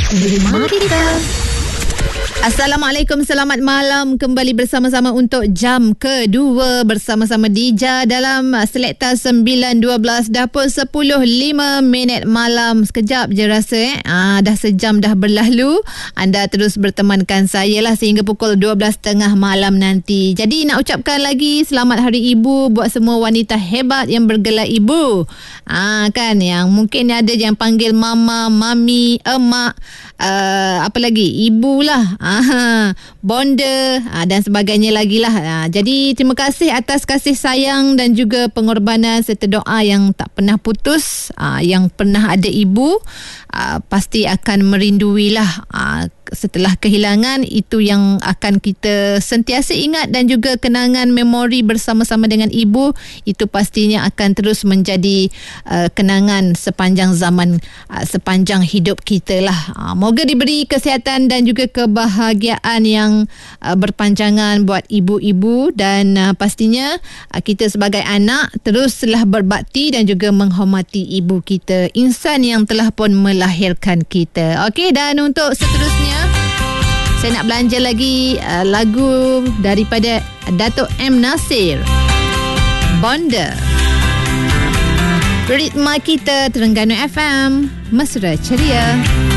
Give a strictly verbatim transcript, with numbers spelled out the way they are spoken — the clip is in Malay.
Ritma kita. Assalamualaikum, selamat malam. Kembali bersama-sama untuk jam kedua bersama-sama Dija dalam Selekta sembilan dua belas. Dah pun sepuluh lima minit malam. Sekejap je rasa eh. Ah, dah sejam dah berlalu. Anda terus bertemankan saya lah sehingga pukul dua belas tiga puluh malam nanti. Jadi nak ucapkan lagi selamat Hari Ibu buat semua wanita hebat yang bergelar ibu. Ah, kan, yang mungkin ada yang panggil mama, mami, emak, uh, apa lagi, ibu lah. Aha, bonda aa, dan sebagainya lagi lah. Aa, jadi terima kasih atas kasih sayang dan juga pengorbanan serta doa yang tak pernah putus. Aa, yang pernah ada ibu aa, pasti akan merinduilah aa, setelah kehilangan. Itu yang akan kita sentiasa ingat, dan juga kenangan memori bersama-sama dengan ibu itu pastinya akan terus menjadi uh, kenangan sepanjang zaman, uh, sepanjang hidup kita lah. Uh, moga diberi kesihatan dan juga kebahagiaan yang uh, berpanjangan buat ibu-ibu, dan uh, pastinya uh, kita sebagai anak teruslah berbakti dan juga menghormati ibu kita, insan yang telah pun melahirkan kita. Okey, dan untuk seterusnya saya nak belanja lagi uh, lagu daripada Datuk M. Nasir, Bonda. Ritma kita, Terengganu F M, mesra ceria.